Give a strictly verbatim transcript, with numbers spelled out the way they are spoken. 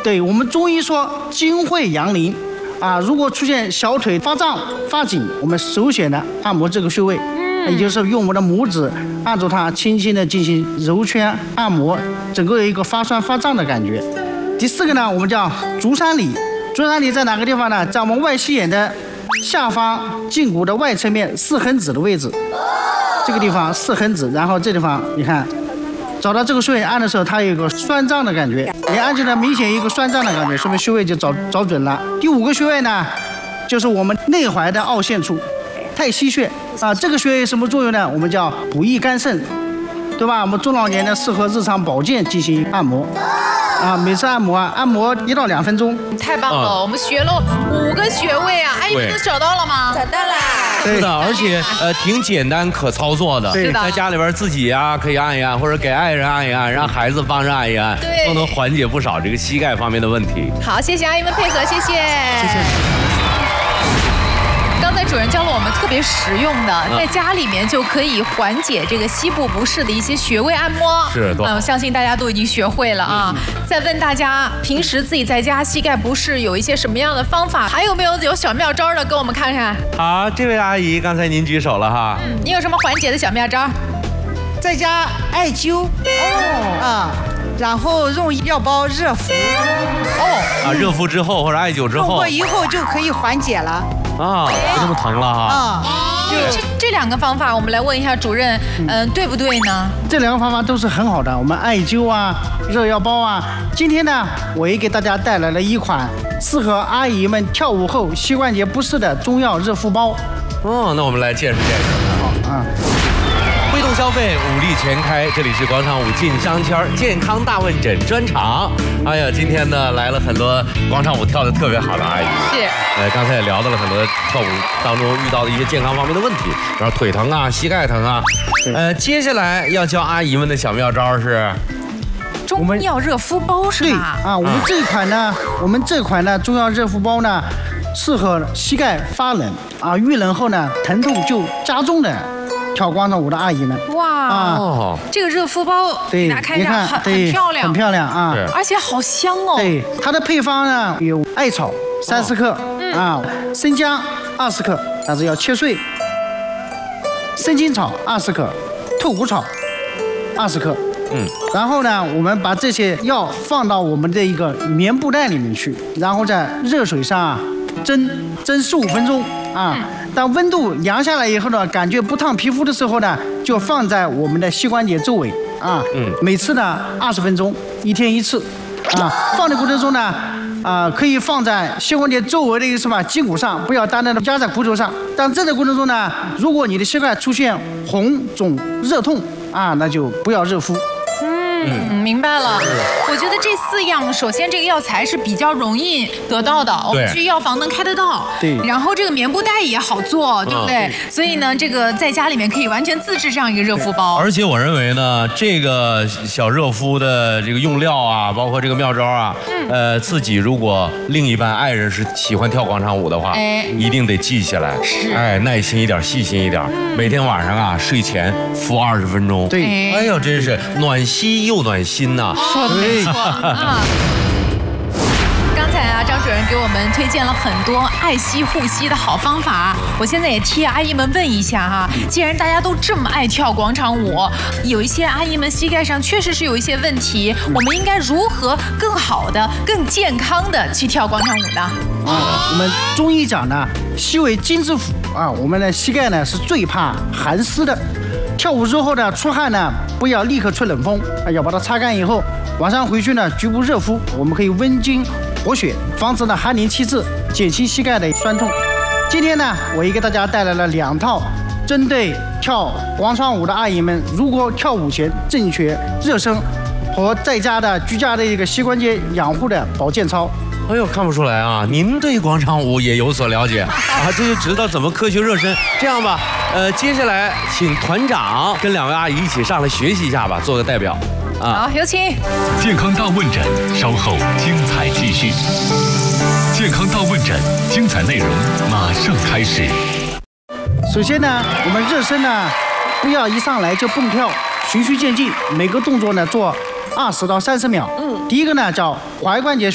对我们中医说精会阳陵，啊，如果出现小腿发胀、发紧，我们首选呢按摩这个穴位，嗯，也就是用我们的拇指按住它，轻轻的进行揉圈按摩，整个有一个发酸发胀的感觉。第四个呢，我们叫足三里，足三里在哪个地方呢？在我们外膝眼的下方胫骨的外侧面四横指的位置，这个地方四横指，然后这地方你看。找到这个穴位按的时候，它有一个酸胀的感觉，你按起来明显有一个酸胀的感觉，说明穴位就找找准了。第五个穴位呢，就是我们内踝的凹陷处，太溪穴啊。这个穴位什么作用呢？我们叫补益肝肾，对吧？我们中老年呢适合日常保健进行按摩。啊，每次按摩啊，按摩一到两分钟。 太棒了，嗯、我们学了五个穴位啊，阿姨们都找到了吗？ 找到了。 是的，而且呃挺简单可操作的， 对， 在家里边自己呀、啊、可以按一按，或者给爱人按一按，让孩子帮着按一按， 对， 都能缓解不少这个膝盖方面的问题。 好，谢谢阿姨们配合，谢谢， 谢谢。 刚才主任教了我们特别实用的，在家里面就可以缓解这个膝部不适的一些穴位按摩。 是，多好。 嗯，相信大家都已经学会了啊。嗯、再问大家，平时自己在家膝盖不适有一些什么样的方法？还有没有有小妙招的，跟我们看看？ 好，这位阿姨，刚才您举手了哈。 嗯，你有什么缓解的小妙招？ 在家艾灸。哦。啊。然后用药包热敷。 哦。啊，热敷之后或者艾灸之后。 用过以后就可以缓解了。 啊，不这么疼了哈。 啊， 这这两个方法，我们来问一下主任，嗯、呃，对不对呢？ 这两个方法都是很好的，我们艾灸啊、热药包啊。今天呢，我也给大家带来了一款适合阿姨们跳舞后膝关节不适的中药热敷包。 哦，那我们来见识见识。好啊。挥动消费，武力全开，这里是广场舞进香圈健康大问诊专场。哎呀，今天呢来了很多广场舞跳得特别好的阿姨。 是。 呃，刚才也聊到了很多跳舞当中遇到的一些健康方面的问题，然后腿疼啊、膝盖疼啊。呃，接下来要教阿姨们的小妙招是中药热敷包，是吧？ 对啊，我们这款呢，我们这款呢中药热敷包呢，适合膝盖发冷啊、遇冷后呢疼痛就加重的。跳广场舞的阿姨们， 哇啊，这个热敷包， 对， 大家看一下，很很漂亮， 很漂亮啊， 而且好香哦。 对，它的配方呢有艾草三十克啊，生姜二十克，但是要切碎；生筋草二十克，透骨草二十克。嗯，然后呢，我们把这些药放到我们的一个棉布袋里面去，然后在热水上啊蒸蒸十五分钟啊。当温度凉下来以后呢，感觉不烫皮肤的时候呢，就放在我们的膝关节周围啊。嗯。每次呢二十分钟，一天一次，啊。放的过程中呢，啊，可以放在膝关节周围的一个什么筋骨上，不要单单的压在骨头上。但这个过程中呢，如果你的膝盖出现红肿热痛啊，那就不要热敷。 嗯，明白了。我觉得这四样，首先这个药材是比较容易得到的，我们去药房能开得到。 对。 然后这个棉布袋也好做，对不对？所以呢，这个在家里面可以完全自制这样一个热敷包。 而且我认为呢，这个小热敷的这个用料啊，包括这个妙招啊，嗯、呃，自己如果另一半爱人是喜欢跳广场舞的话，哎，一定得记下来。 是。 哎，耐心一点，细心一点，嗯、每天晚上啊睡前敷二十分钟。 对。 哎呦，真是暖膝又暖心呐、啊。 说的没错啊。刚才啊，张主任给我们推荐了很多爱惜护膝的好方法。我现在也替阿姨们问一下哈，既然大家都这么爱跳广场舞，有一些阿姨们膝盖上确实是有一些问题，我们应该如何更好的、更健康的去跳广场舞呢？ 啊，我们中医讲呢，膝为金之府啊，我们的膝盖呢是最怕寒湿的。跳舞之后呢，出汗呢不要立刻吹冷风，啊，要把它擦干以后，晚上回去呢局部热敷，我们可以温经活血，防止呢寒凝气滞，减轻膝盖的酸痛。今天呢，我也给大家带来了两套针对跳广场舞的阿姨们，如果跳舞前正确热身和在家的居家的一个膝关节养护的保健操。 哎呦，看不出来啊，您对广场舞也有所了解啊，这就知道怎么科学热身。这样吧，呃，接下来请团长跟两位阿姨一起上来学习一下吧，做个代表。 啊，好，有请。 健康大问诊，稍后精彩继续。健康大问诊，精彩内容马上开始。 首先呢，我们热身呢，不要一上来就蹦跳，循序渐进，每个动作呢做二十到三十秒。嗯。第一个呢叫踝关节。